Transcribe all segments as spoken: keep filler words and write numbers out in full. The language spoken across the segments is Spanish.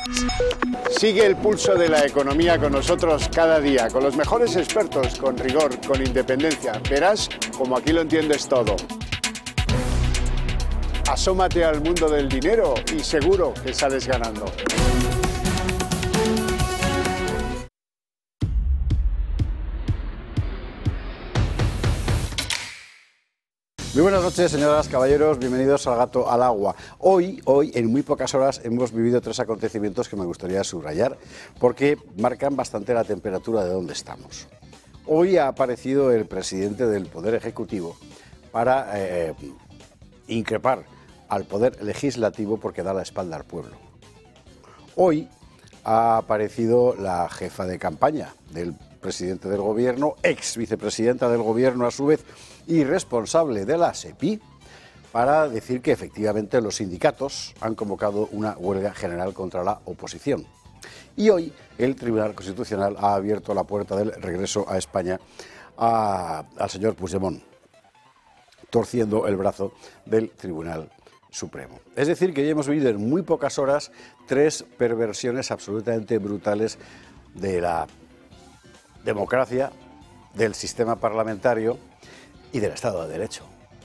Sigue el pulso de la economía con nosotros cada día, con los mejores expertos, con rigor, con independencia. Verás como aquí lo entiendes todo. Asómate al mundo del dinero y seguro que sales ganando. Muy buenas noches, señoras, caballeros, bienvenidos al Gato al Agua. Hoy, hoy, en muy pocas horas, hemos vivido tres acontecimientos que me gustaría subrayar, porque marcan bastante la temperatura de donde estamos. Hoy ha aparecido el presidente del Poder Ejecutivo para eh, increpar al Poder Legislativo porque da la espalda al pueblo. Hoy ha aparecido la jefa de campaña del presidente del Gobierno, ex vicepresidenta del Gobierno a su vez, y responsable de la SEPI, para decir que efectivamente los sindicatos han convocado una huelga general contra la oposición. Y hoy el Tribunal Constitucional ha abierto la puerta del regreso a España a, al señor Puigdemont, torciendo el brazo del Tribunal Supremo. Es decir, que ya hemos vivido en muy pocas horas tres perversiones absolutamente brutales de la democracia, del sistema parlamentario y del Estado de Derecho.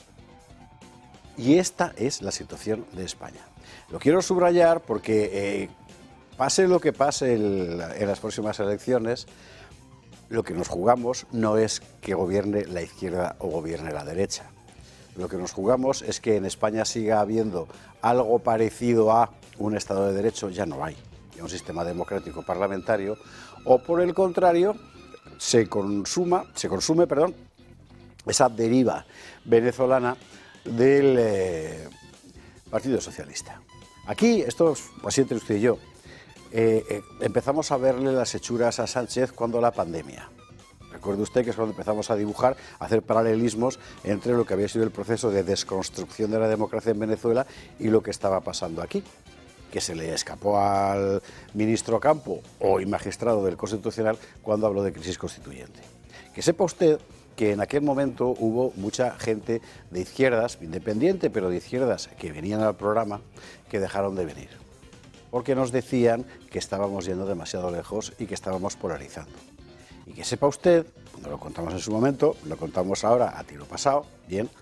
Y esta es la situación de España. Lo quiero subrayar porque eh, pase lo que pase el, en las próximas elecciones, lo que nos jugamos no es que gobierne la izquierda o gobierne la derecha. Lo que nos jugamos es que en España siga habiendo algo parecido a un Estado de Derecho, ya no hay, un sistema democrático parlamentario, o por el contrario, se consuma, se consume, perdón, esa deriva venezolana del eh, Partido Socialista. Aquí, esto así entre usted y yo, eh, eh, empezamos a verle las hechuras a Sánchez cuando la pandemia. Recuerde usted que es cuando empezamos a dibujar, a hacer paralelismos entre lo que había sido el proceso de desconstrucción de la democracia en Venezuela y lo que estaba pasando aquí, que se le escapó al ministro Campo, hoy magistrado del Constitucional, cuando habló de crisis constituyente. Que sepa usted que en aquel momento hubo mucha gente de izquierdas, independiente, pero de izquierdas, que venían al programa, que dejaron de venir, porque nos decían que estábamos yendo demasiado lejos y que estábamos polarizando. Y que sepa usted, cuando lo contamos en su momento, lo contamos ahora a tiro pasado, bien,